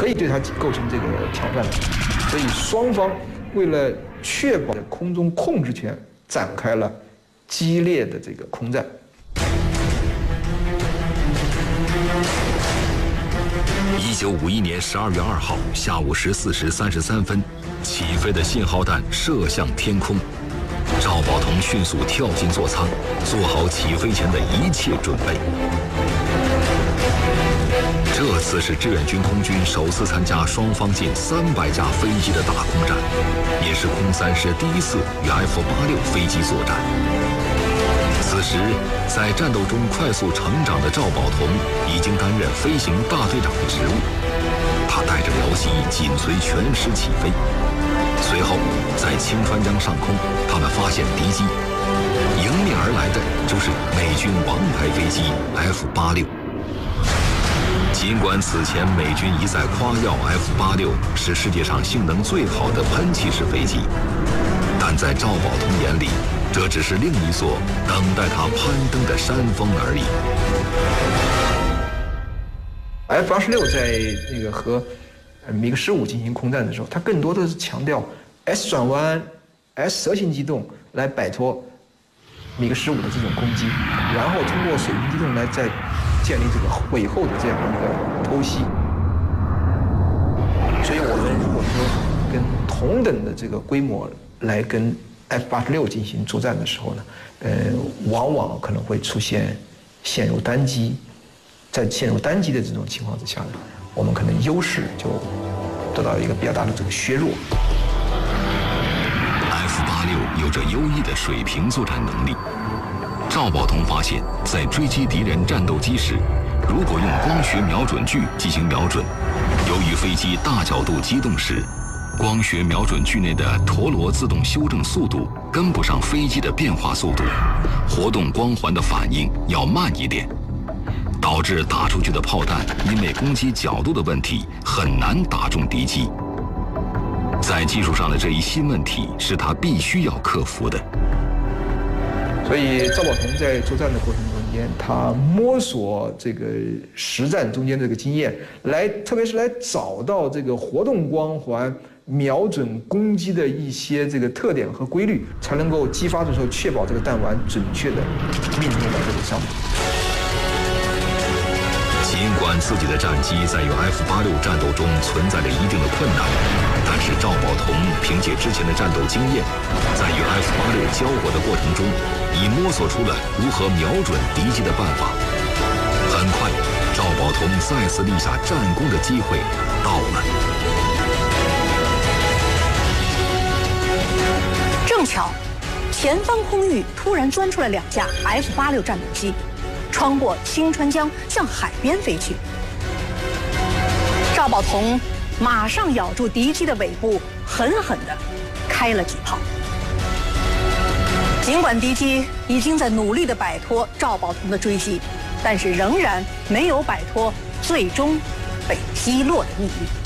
可以对它构成这个挑战。所以双方为了确保空中控制权，展开了激烈的这个空战。 1951年12月2号下午14时33分，起飞的信号弹射向天空。赵宝同迅速跳进座舱，做好起飞前的一切准备。这次是志愿军空军首次参加双方近300架飞机的大空战，也是空三师第一次与 F-86飞机作战。此时，在战斗中快速成长的赵宝同已经担任飞行大队长的职务，他带着僚机紧随全师起飞。随后，在清川江上空，他们发现敌机，迎面而来的就是美军王牌飞机 F-86。尽管此前美军一再夸耀 F-86是世界上性能最好的喷气式飞机，但在赵宝同眼里，这只是另一座等待他攀登的山峰而已。 F-86在那个和MiG-15进行空战的时候，它更多的是强调 S 转弯、S 蛇形机动来摆脱MiG-15的这种攻击，然后通过水平机动来再建立这个尾后的这样一个偷袭。所以我们如果说跟同等的这个规模来跟 F-86进行作战的时候呢，往往可能会出现陷入单机，在陷入单机的这种情况之下呢，我们可能优势就得到一个比较大的这个削弱。 F-86有着优异的水平作战能力。赵宝同发现，在追击敌人战斗机时，如果用光学瞄准具进行瞄准，由于飞机大角度机动时，光学瞄准具内的陀螺自动修正速度跟不上飞机的变化速度，活动光环的反应要慢一点，导致打出去的炮弹因为攻击角度的问题很难打中敌机。在技术上的这一新问题是他必须要克服的。 所以赵宝同在作战的过程中间，他摸索这个实战中间这个经验，特别是来找到这个活动光环、瞄准攻击的一些这个特点和规律，才能够激发的时候确保这个弹丸准确的命中到这个上面。 尽管自己的战机在与 F-86战斗中存在着一定的困难，但是赵宝同凭借之前的战斗经验，在与 F-86交火的过程中，已摸索出了如何瞄准敌机的办法。很快，赵宝同再次立下战功的机会到了。 正巧，前方空域突然钻出来2架 F-86战斗机，穿过清川江向海边飞去。赵宝同马上咬住敌机的尾部，狠狠地开了几炮。尽管敌机已经在努力地摆脱赵宝同的追击，但是仍然没有摆脱最终被击落的命运。